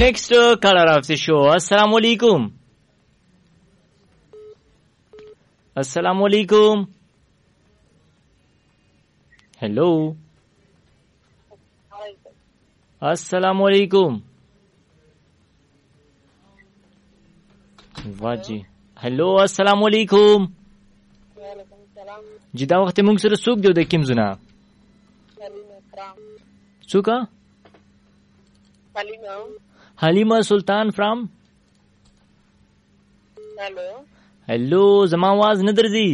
Next collar आपसे शो। अस्सलाम वालेकुम। अस्सलाम वालेकुम। हेलो, अस्सलाम वालेकुम। वाह जी, हेलो अस्सलाम वालेकुम जी। دا وخت موږ سره څوک دی د کوم زنا څوک؟ حلیمه سلطان فرام. هلو زما आवाज نه درځي.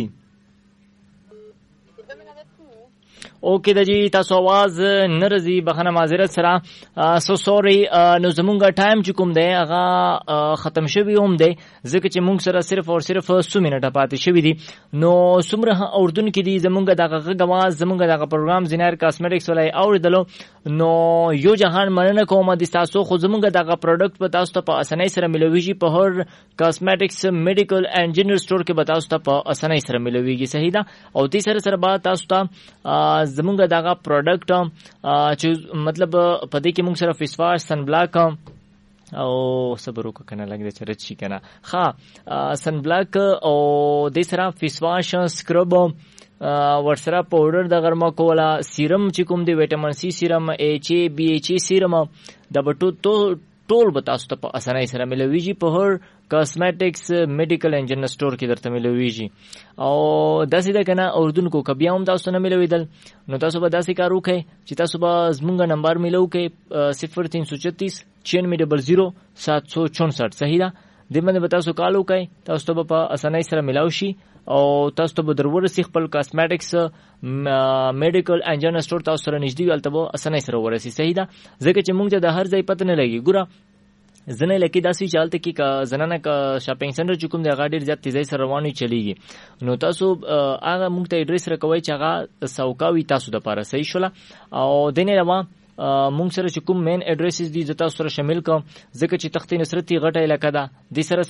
اوکې دا جی تاسو आवाज نه راځي، بخنه معذرت سره. سو سوري. نو زمونږه ټایم چې کوم دی هغه ختم شوی هم دی، ځکه چې مونږ سره صرف او صرف 100 منټه پاتې شوی دي. نو څومره اردن کې دي زمونږه دغه غواز زمونږه دغه پروګرام زینار کاسمیټکس ولای اوریدلو. نو یو جهان مننه کوم د تاسو خو زمونږه دغه پروډکټ په تاسو ته په اسانۍ سره ملويږي. په هر کاسمیټکس میډیکل اینڈ جنرال سٹور کې به تاسو ته په اسانۍ سره ملويږي. صحیح ده. او دې سره به تاسو ته زمونږه دغه پروډکټ چې مطلب په دې کې مونږ سره فیس واش، سن بلاک او صبر وکړه کنه لګیږي چې رچی کنه ها سن بلاک او دې سره فیس واش، سکرب، ورسره پاوډر د غرمه کوله، سیرم چې کوم دی وټامین سی سیرم، ایچ ای بی ایچ ای سیرم، د بټو ټول به تاسو ته په اسانۍ سره ملويږي. په هر کاسمیټکس میډیکل اینڈ جنرال سٹور کې درته ملويږي. او داسې ده کنه اردن کو کبیا هم تاسو نه ملويدل، نو تاسو به داسې کار وکړئ چې تاسو به زمونږ نمبر ملو کې 0336 9600 764. صحیح ده. د باندې به تاسو کال وکړئ، تاسو ته په اسانۍ سره ملاو شي او تاسو ته به درورسي خپل کاسمیټکس میډیکل اینڈ جنرال سٹور تاسو سره نږدې ولته به اسانۍ سره ورسي. صحیح ده. ځکه چې مونږ ته د هر ځای پته نه لګي. ګوره زنه لکه داسې چالت کې کا زنانه کا شاپینګ سنټر چې کوم دی هغه ډیر زیات تیزی سره رواني چلیږي. نو تاسو هغه مونږ ته اډریس راکوي چې هغه سوکاوي تاسو د پاره. صحیح شوله. او دنه روا مونږ سره چې کوم مین اډریسز دي زه تاسو سره شامل کوم، ځکه چې تخت نصرتي غټه علاقه ده. د سره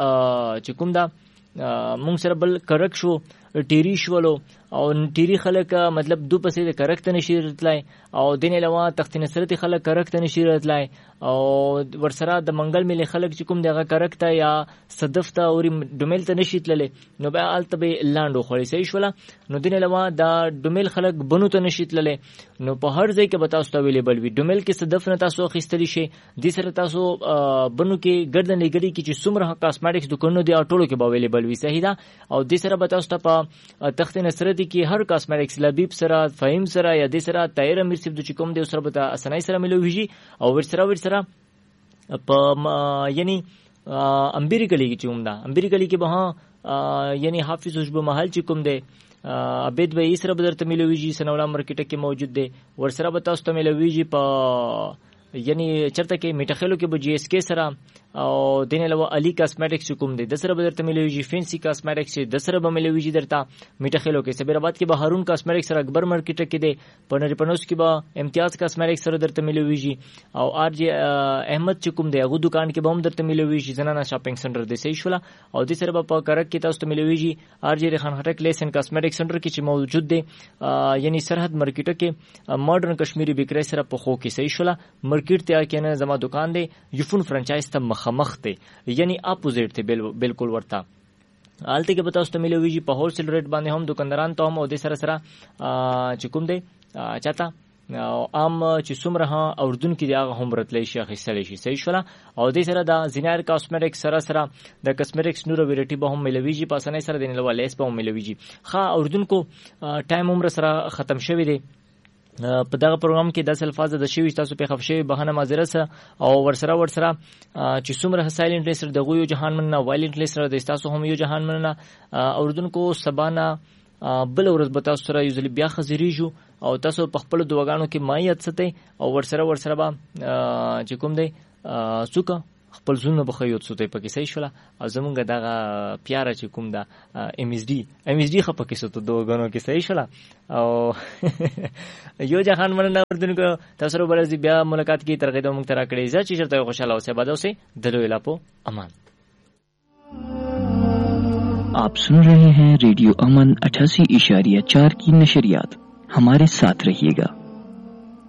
چې کوم دا مونږ سره بل کرک شو ټيري شولو او ټيري خلک مطلب دو پسې د کرک ته نشي راتلای، او دنه علاوه تخت نصرتي خلک کرک ته نشي راتلای، او ورسره د منګل ملي خلک چې کوم دغه کرک ته یا صدف ته او ډومل ته نشي تللی، نو به الته به لاندو خوري. صحیح شوله. نو دنه علاوه د ډومل خلک بنو ته نشي تللی، نو په هر ځای کې به تاسو ته اویلیبل وي. ډومل کې صدف نه تاسو اخیستلی شي، د سره تاسو بنو کې ګردن لګړي کې چې څومره کاسمیټکس دکانونه دي ټولو کې به اویلیبل وي. صحیح ده. او د سره به تاسو ته په تخت نصرتي کې هر کاسمیټکس لبیب سره، فهیم سره یا د سره تایر امیر سیب د چکم دی سره به اسانۍ سره ملويږي. او ورسره په یعنی امبیریکلی کې چوم دا امبیریکلی کې به یعنی حافظ خوشبو محل چې کوم دی عبید به سره به درته ملويږي. سنولا مارکیټ کې موجود دی. ورسره به تاسو ته ملويږي په یعنی چرته کې میټخلو کې به جی اس کې سره، او دینه لو علی کاسمیټکس کوم دی د سره به درته ملويږي. فینسی کاسمیټکس د سره به ملويږي درته میټخلو کې. سبیرآباد کې به هارون کاسمیټکس سره اکبر مارکیټ کې دی. پنری پنوس کې به امتیاز کاسمیټکس سره درته ملويږي. او ار جی احمد چې کوم دی هغه دکان کې به هم درته ملويږي. زنانه شاپینګ سنټر دی. صحیح شوله. او د سره به په کرک کې تاسو ته ملويږي. ار جی ریحان هټک لیسن کاسمیټکس سنټر کې چې موجود دی، یعنی سرحد مارکیټ کې ماډرن کشمیری بیکری سره په خو کې. صحیح شوله. مارکیټ ته کنه زما دکان دی یوفون فرانچایز ته مخامخ دی، یعنی اپوزیټ ته بالکل ورته. آلته کې به تاسو ته ملويږي په هول سیل ریټ باندې هم دکانداران ته هم او د سره چې کوم دی چاته عام چې څومره اردن کې دی هغه هم راتلی شي اخیستلی شي. صحیح شوله. او د سره د زینار کاسمیټکس سره د کاسمیټکس نور ویرایټي به هم ملويږي په اسانۍ سره. د نلوا لیس به هم ملويږي. ښه اردن کو ټایم عمر سره ختم شوی دی. په دغه پروګرام کې د الفاظ د شوی تاسو په خفشي بهانه معذرت او ورسره چې څومره سایلنت لیسر د غویو جهان مننه، وایلنت لیسر د تاسو هم یو جهان مننه. اردن کو سبانا بل ورځ به تاسو سره یو ځل بیا خزریږو او تاسو په خپل دواګانو کې مایت ستئ او ورسره به چې کوم دی څوک خپل زونه بخیو څوتې پکې. صحیح شوله. او زمونږ دغه پیاره چې کوم دا ام اس ډي خپه کې ستو دوګانو کې. صحیح شوله. او یو جهان مننه اردن کو تاسو سره بل بیا ملاقات کی ترغه د مونږ ترا کړی ځکه چې شرط خوشاله اوسه بعد اوسه دلو الاپو امان. आप सुन रहे हैं रेडियो अमन 88.4 की नशरियात. हमारे साथ रहिएगा.